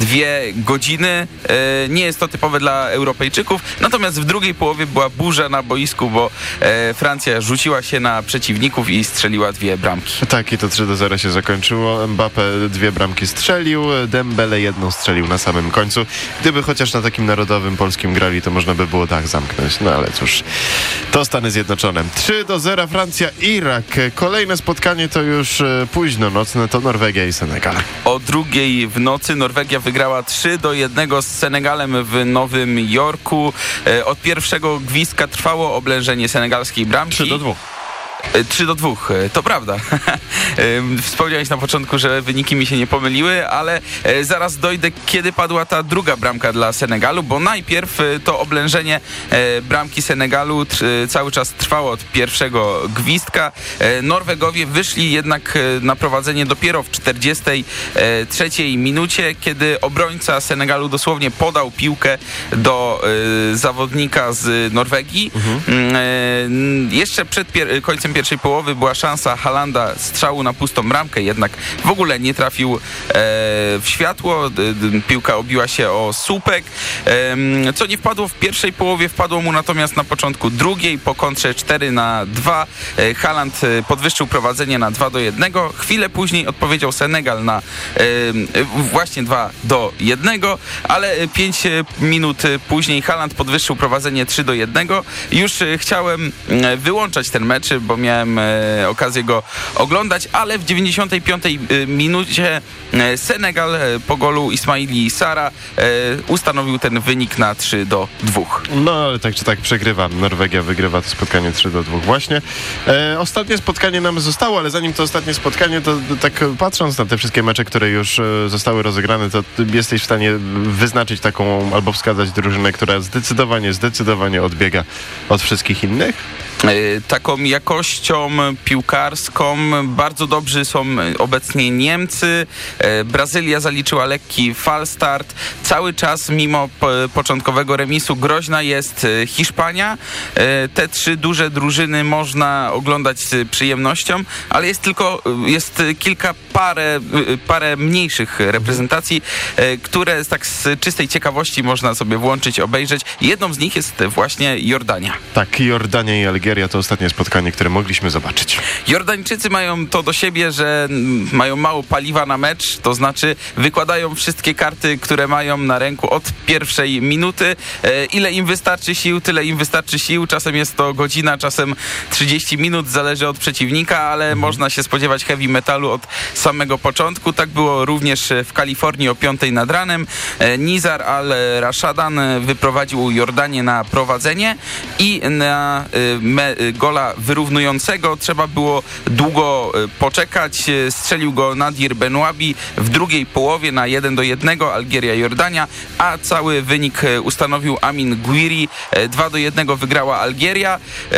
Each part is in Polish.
godziny. Nie jest to typowe dla Europejczyków, natomiast w drugiej połowie była burza na boisku, bo Francja rzuciła się na przeciwników i strzeliła 2 bramki. Tak, i to 3-0 się zakończyło. Mbappé 2 bramki strzelił, Dembele 1 strzelił na samym końcu. Gdyby chociaż na takim narodowym polskim grali, to można by było dach zamknąć. No ale cóż, to Stany Zjednoczone. 3-0 Francja, Irak. Kolejne spotkanie to już późno nocne, to Norwegia i Senegal. O 2:00 w nocy Norwegia wygrała 3-1 z Senegalem w Nowym Jorku. Od pierwszego gwizdka trwało oblężenie senegalskiej bramki. 3-2. 3-2, to prawda. Wspomniałeś na początku, że wyniki mi się nie pomyliły, ale zaraz dojdę, kiedy padła ta druga bramka dla Senegalu, bo najpierw to oblężenie bramki Senegalu cały czas trwało od pierwszego gwizdka. Norwegowie wyszli jednak na prowadzenie dopiero w 43 minucie, kiedy obrońca Senegalu dosłownie podał piłkę do zawodnika z Norwegii. Jeszcze przed końcem pierwszej połowy była szansa Haalanda strzału na pustą bramkę, jednak w ogóle nie trafił w światło. Piłka obiła się o słupek. Co nie wpadło w pierwszej połowie, wpadło mu natomiast na początku drugiej, po kontrze 4-2. Haaland podwyższył prowadzenie na 2-1. Chwilę później odpowiedział Senegal na właśnie 2-1, ale 5 minut później Haaland podwyższył prowadzenie 3-1. Już chciałem wyłączać ten mecz, bo miałem okazję go oglądać, ale w 95 minucie Senegal po golu Ismaili Sarra ustanowił ten wynik na 3-2. No ale tak czy tak przegrywa. Norwegia wygrywa to spotkanie 3-2 właśnie. Ostatnie spotkanie nam zostało, ale zanim to ostatnie spotkanie, to tak patrząc na te wszystkie mecze, które już zostały rozegrane, to jesteś w stanie wyznaczyć taką albo wskazać drużynę, która zdecydowanie odbiega od wszystkich innych? Taką jakością piłkarską bardzo dobrzy są obecnie Niemcy. Brazylia zaliczyła lekki falstart. Cały czas mimo początkowego remisu groźna jest Hiszpania. Te 3 duże drużyny można oglądać z przyjemnością, ale jest parę mniejszych reprezentacji, które tak z czystej ciekawości można sobie włączyć, obejrzeć. Jedną z nich jest właśnie Jordania. Tak, Jordania i Algieria to ostatnie spotkanie, które mogliśmy zobaczyć. Jordańczycy mają to do siebie, że mają mało paliwa na mecz, to znaczy wykładają wszystkie karty, które mają na ręku od pierwszej minuty. Ile im wystarczy sił, tyle im wystarczy sił. Czasem jest to godzina, czasem 30 minut, zależy od przeciwnika, ale można się spodziewać heavy metalu od samego początku. Tak było również w Kalifornii o 5:00 nad ranem. Nizar al-Rashadan wyprowadził Jordanię na prowadzenie i na gola wyrównującego trzeba było długo poczekać. Strzelił go Nadir Benouabi w drugiej połowie na 1-1 Algieria-Jordania, a cały wynik ustanowił Amin Gouiri. 2-1 wygrała Algieria.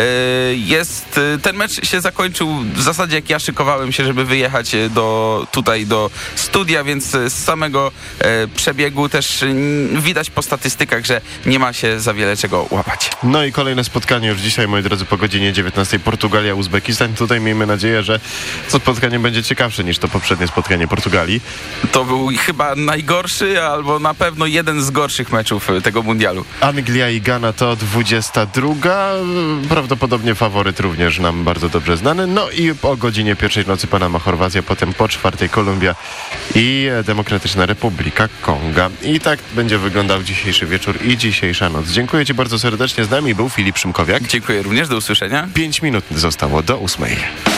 Ten mecz się zakończył w zasadzie jak ja szykowałem się, żeby wyjechać do studia, więc z samego przebiegu też widać po statystykach, że nie ma się za wiele czego łapać. No i kolejne spotkanie już dzisiaj, moi drodzy, po godzinie 19. Portugalia-Uzbekistan. Tutaj miejmy nadzieję, że to spotkanie będzie ciekawsze niż to poprzednie spotkanie Portugalii. To był chyba najgorszy, albo na pewno jeden z gorszych meczów tego mundialu. Anglia i Ghana to 22. Prawdopodobnie faworyt również nam bardzo dobrze znany. No i o godzinie 1:00 nocy Panama-Chorwacja, potem po 4:00 Kolumbia i Demokratyczna Republika Konga. I tak będzie wyglądał dzisiejszy wieczór i dzisiejsza noc. Dziękuję Ci bardzo serdecznie. Z nami był Filip Szymkowiak. Dziękuję również, do usłyszenia. 5 minut zostało do 8:00.